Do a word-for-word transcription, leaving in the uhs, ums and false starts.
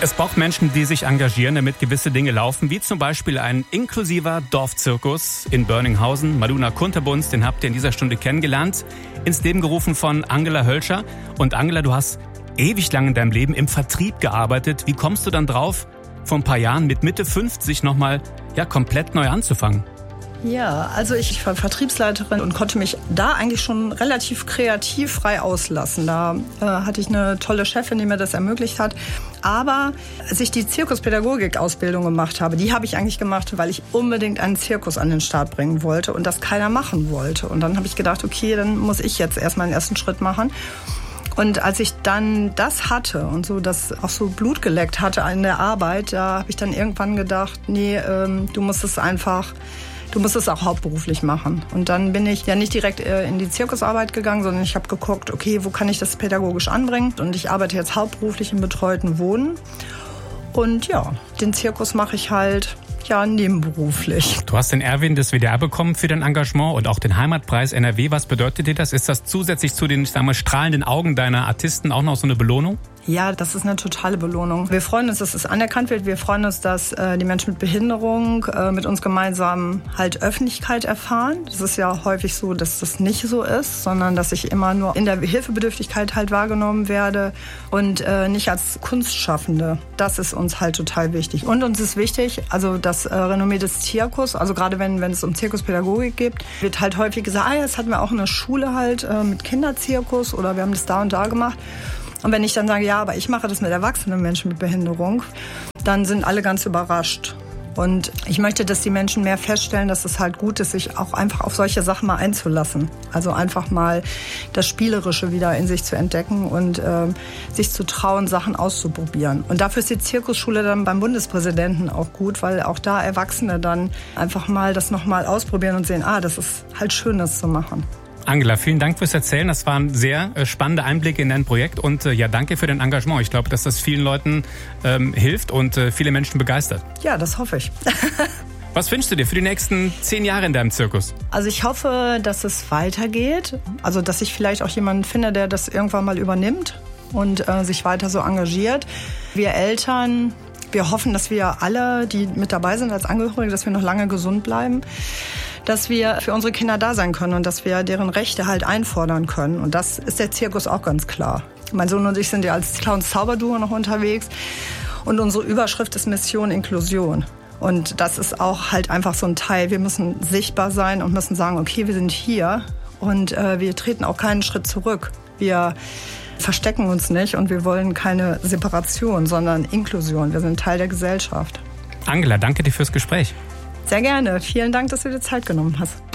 Es braucht Menschen, die sich engagieren, damit gewisse Dinge laufen, wie zum Beispiel ein inklusiver Dorfzirkus in Börninghausen. Maduna Kunterbunz, den habt ihr in dieser Stunde kennengelernt, ins Leben gerufen von Angela Hölscher. Und Angela, du hast ewig lang in deinem Leben im Vertrieb gearbeitet. Wie kommst du dann drauf, vor ein paar Jahren mit Mitte fünfzig nochmal ja, komplett neu anzufangen? Ja, also ich war Vertriebsleiterin und konnte mich da eigentlich schon relativ kreativ frei auslassen. Da äh, hatte ich eine tolle Chefin, die mir das ermöglicht hat. Aber als ich die Zirkuspädagogik-Ausbildung gemacht habe, die habe ich eigentlich gemacht, weil ich unbedingt einen Zirkus an den Start bringen wollte und das keiner machen wollte. Und dann habe ich gedacht, okay, dann muss ich jetzt erstmal den ersten Schritt machen. Und als ich dann das hatte und so das auch so Blut geleckt hatte in der Arbeit, da habe ich dann irgendwann gedacht, nee, ähm, du musst es einfach... Du musst es auch hauptberuflich machen. Und dann bin ich ja nicht direkt in die Zirkusarbeit gegangen, sondern ich habe geguckt, okay, wo kann ich das pädagogisch anbringen? Und ich arbeite jetzt hauptberuflich im betreuten Wohnen. Und ja, den Zirkus mache ich halt ja nebenberuflich. Du hast den Erwin des W D R bekommen für dein Engagement und auch den Heimatpreis N R W. Was bedeutet dir das? Ist das zusätzlich zu den, ich sag mal, strahlenden Augen deiner Artisten auch noch so eine Belohnung? Ja, das ist eine totale Belohnung. Wir freuen uns, dass es anerkannt wird. Wir freuen uns, dass äh, die Menschen mit Behinderung äh, mit uns gemeinsam halt Öffentlichkeit erfahren. Das ist ja häufig so, dass das nicht so ist, sondern dass ich immer nur in der Hilfebedürftigkeit halt wahrgenommen werde und äh, nicht als Kunstschaffende. Das ist uns halt total wichtig. Und uns ist wichtig, also das äh, Renommee des Zirkus, also gerade wenn, wenn es um Zirkuspädagogik geht, wird halt häufig gesagt, ah, jetzt hatten wir auch eine Schule halt äh, mit Kinderzirkus oder wir haben das da und da gemacht. Und wenn ich dann sage, ja, aber ich mache das mit erwachsenen Menschen mit Behinderung, dann sind alle ganz überrascht. Und ich möchte, dass die Menschen mehr feststellen, dass es halt gut ist, sich auch einfach auf solche Sachen mal einzulassen. Also einfach mal das Spielerische wieder in sich zu entdecken und äh, sich zu trauen, Sachen auszuprobieren. Und dafür ist die Zirkusschule dann beim Bundespräsidenten auch gut, weil auch da Erwachsene dann einfach mal das nochmal ausprobieren und sehen, ah, das ist halt schön, das zu machen. Angela, vielen Dank fürs Erzählen. Das waren sehr äh, spannende Einblicke in dein Projekt und äh, ja, danke für dein Engagement. Ich glaube, dass das vielen Leuten ähm, hilft und äh, viele Menschen begeistert. Ja, das hoffe ich. Was wünschst du dir für die nächsten zehn Jahre in deinem Zirkus? Also ich hoffe, dass es weitergeht. Also dass ich vielleicht auch jemanden finde, der das irgendwann mal übernimmt und äh, sich weiter so engagiert. Wir Eltern, wir hoffen, dass wir alle, die mit dabei sind als Angehörige, dass wir noch lange gesund bleiben, dass wir für unsere Kinder da sein können und dass wir deren Rechte halt einfordern können. Und das ist der Zirkus auch ganz klar. Mein Sohn und ich sind ja als Clowns Zauberduo noch unterwegs und unsere Überschrift ist Mission Inklusion. Und das ist auch halt einfach so ein Teil. Wir müssen sichtbar sein und müssen sagen, okay, wir sind hier und äh, wir treten auch keinen Schritt zurück. Wir verstecken uns nicht und wir wollen keine Separation, sondern Inklusion. Wir sind Teil der Gesellschaft. Angela, danke dir fürs Gespräch. Sehr gerne. Vielen Dank, dass du dir Zeit genommen hast.